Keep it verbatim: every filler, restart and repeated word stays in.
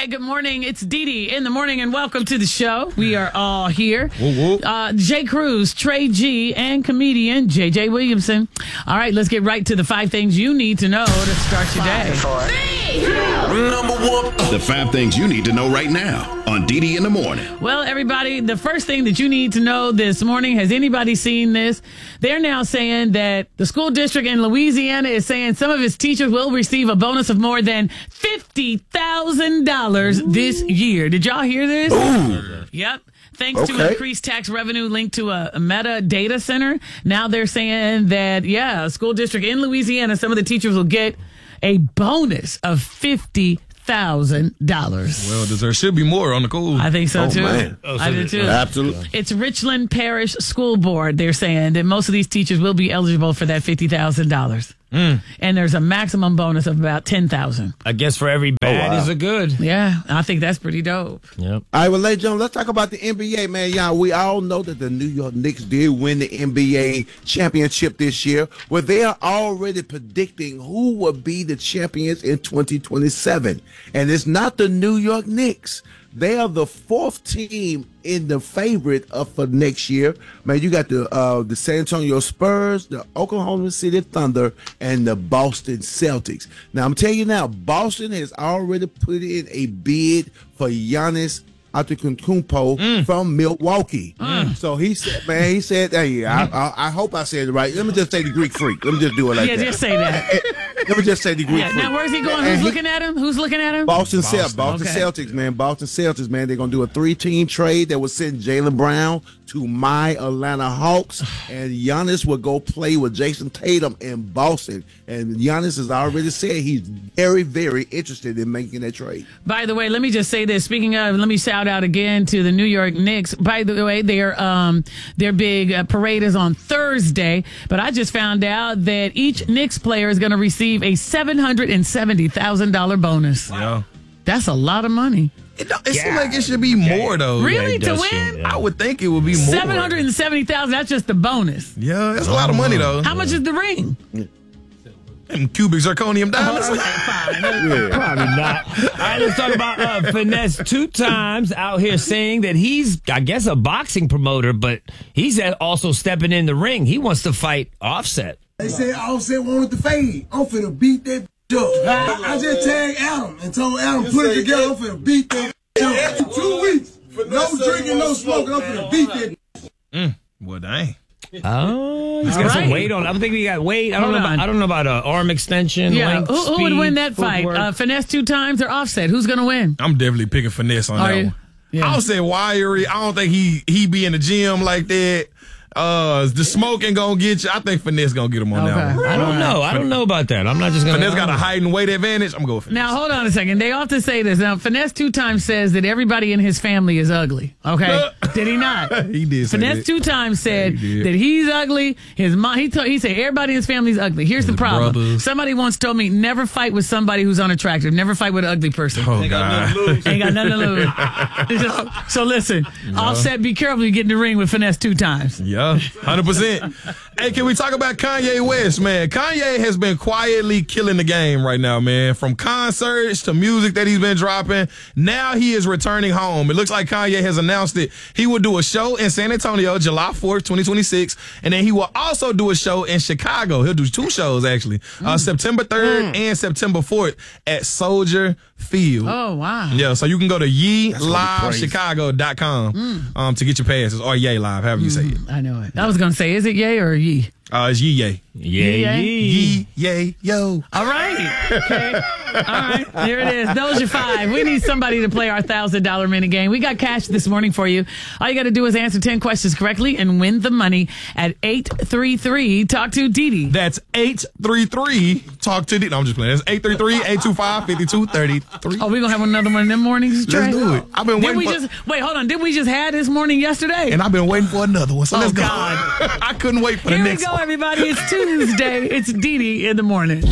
Hey, good morning. It's Dee Dee in the morning, and welcome to the show. We are all here. Woo, woo. Uh, Jay Cruz, Trey G, and comedian J J Williamson. All right, let's get right to the five things you need to know to start your day. Number one. The five things you need to know right now on Dee Dee in the morning. Well, everybody, the first thing that you need to know this morning, has anybody seen this? They're now saying that the school district in Louisiana is saying some of its teachers will receive a bonus of more than fifty thousand dollars this year. Did y'all hear this? Ooh. Yep. Thanks Okay. to increased tax revenue linked to a, a Meta data center. Now they're saying that, yeah, a school district in Louisiana, some of the teachers will get a bonus of fifty thousand dollars. Well, there should be more on the cool. I think so, oh, too. Man. Oh, so I do, too. Absolutely. It's Richland Parish School Board. They're saying that most of these teachers will be eligible for that fifty thousand dollars. Mm. And there's a maximum bonus of about ten thousand dollars. I guess for every bad oh, wow. is a good. Yeah, I think that's pretty dope. Yep. All right, well, ladies and gentlemen, let's talk about the N B A, man. Y'all, we all know that the New York Knicks did win the N B A championship this year. Well, they are already predicting who will be the champions in twenty twenty-seven. And it's not the New York Knicks. They are the fourth team in the favorite of for next year. Man, you got the uh, the San Antonio Spurs, the Oklahoma City Thunder, and the Boston Celtics. Now, I'm telling you now, Boston has already put in a bid for Giannis Antetokounmpo mm. from Milwaukee. Mm. So he said, man, he said, hey, I, I, I hope I said it right. Let me just say the Greek freak. Let me just do it like yeah, that. Yeah, just say that. Let me just say the Greek yeah, freak. Now, where's he going? Who's he, looking at him? Who's looking at him? Boston, Boston. Celtics. Boston okay. Celtics, man. Boston Celtics, man. They're going to do a three-team trade that will send Jaylen Brown to my Atlanta Hawks, and Giannis will go play with Jason Tatum in Boston. And Giannis has already said he's very, very interested in making that trade. By the way, let me just say this. Speaking of, let me shout out again to the New York Knicks. By the way, their um their big uh, parade is on Thursday, but I just found out that each Knicks player is going to receive a seven hundred seventy thousand dollars bonus. Yeah. That's a lot of money. It, it yeah. seems like it should be more, though. Really? Yeah, to win? yeah. I would think it would be more. seven hundred seventy thousand dollars, that's just the bonus. Yeah, that's a lot of money, though. How much is the ring? And cubic zirconium diamonds? Oh, okay, fine. Yeah, probably not. All right, let's talk about uh, Finesse two times out here saying that he's, I guess, a boxing promoter, but he's also stepping in the ring. He wants to fight Offset. They said Offset wanted to fade. I'm finna beat that up. I, I just tagged Adam and told Adam, put it together. I'm finna beat that up. Two weeks. No drinking, no smoking. I'm finna beat that. Mm, well, dang. Oh, he's got right. some weight on. I'm thinking he got weight. I don't Hold know. About, I don't know about uh, arm extension. Yeah, length, who, who speed, would win that footwork. fight? Uh, Finesse two times or Offset? Who's going to win? I'm definitely picking Finesse on Are that you? one. Yeah. I would say wiry. I don't think he he be in the gym like that. Uh, the smoking gonna get you. I think Finesse gonna get him on Okay. that one. I don't know. I don't know about that. I'm not just gonna. Finesse got a height and weight advantage. I'm gonna go with Finesse. Now, hold on a second. They often say this. Now, Finesse two times says that everybody in his family is ugly. Okay? Did he not? He did say Finesse that. two times said Yeah, he did. that he's ugly. His mom, he, told, he said everybody in his family is ugly. Here's His the problem. brothers. Somebody once told me, never fight with somebody who's unattractive. Never fight with an ugly person. Oh, God. Ain't got nothing to lose. so, so listen, Offset, be careful you get in the ring with Finesse two times. Yeah, one hundred percent. Hey, can we talk about Kanye West, man? Kanye has been quietly killing the game right now, man. From concerts to music that he's been dropping, now he is returning home. It looks like Kanye has announced it. He will do a show in San Antonio July fourth, twenty twenty-six, and then he will also do a show in Chicago. He'll do two shows, actually, mm. uh, September third mm. and September fourth at Soldier Field. Oh, wow. Yeah, so you can go to ye live chicago dot com mm. um, to get your passes, or Ye Live, however you say it. I know it. I was going to say, is it yay or ye? Uh, it's Ye Ye. Yay, Yay. Ye Ye Yo. All right. Okay. All right. There it is. Those are five. We need somebody to play our one thousand dollars minute game. We got cash this morning for you. All you got to do is answer ten questions correctly and win the money at eight three three talk to Dee Dee. That's eight three three talk to Dee Dee. No, I'm just playing. That's eight three three, eight two five, five two three three. Oh, we're going to have another one in the mornings, Trey? Let's do it. I've been Didn't waiting we for... just Wait, hold on. Didn't we just have this morning yesterday? And I've been waiting for another one, so Oh, let's go. God. I couldn't wait for Here the we next go, one. everybody. It's Tuesday. It's Dee Dee in the morning.